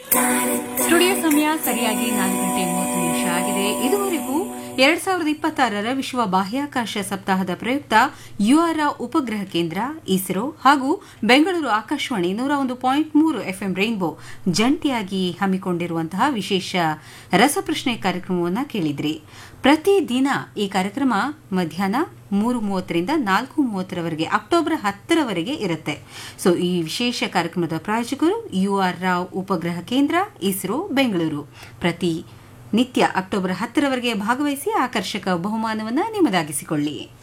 Studio ಸಮಯ ಸರಿಯಾಗಿ 4:30 ಆಗಿದೆ. ಇದುವರೆಗೂ 2026ರ ವಿಶ್ವ ಬಾಹ್ಯಾಕಾಶ ಸಪ್ತಾಹದ ಪ್ರಯುಕ್ತ ಯುಆರ್ಆ ಉಪಗ್ರಹ ಕೇಂದ್ರ ಇಸ್ರೋ ಹಾಗೂ ಬೆಂಗಳೂರು ಆಕಾಶವಾಣಿ 101.3 ಎಫ್ಎಂ ರೈನ್ಬೋ ಜಂಟಿಯಾಗಿ ಹಮ್ಮಿಕೊಂಡಿರುವಂತಹ ವಿಶೇಷ ರಸಪ್ರಶ್ನೆ ಕಾರ್ಯಕ್ರಮವನ್ನು ಕೇಳಿದ್ರಿ. ಪ್ರತಿದಿನ ಈ ಕಾರ್ಯಕ್ರಮ ಮಧ್ಯಾಹ್ನ 3:30ರಿಂದ 4:30ರವರೆಗೆ ಅಕ್ಟೋಬರ್ 10ರವರೆಗೆ ಇರುತ್ತೆ. ಸೊ ಈ ವಿಶೇಷ ಕಾರ್ಯಕ್ರಮದ ಪ್ರಾಯೋಜಕರು ಯುಆರ್ಆ ಉಪಗ್ರಹ ಕೇಂದ್ರ ಇಸ್ರೋ ಬೆಂಗಳೂರು. ಪ್ರತಿ ನಿತ್ಯ ಅಕ್ಟೋಬರ್ 10ರವರೆಗೆ ಭಾಗವಹಿಸಿ ಆಕರ್ಷಕ ಬಹುಮಾನವನ್ನು ನಿಮ್ಮದಾಗಿಸಿಕೊಳ್ಳಿ.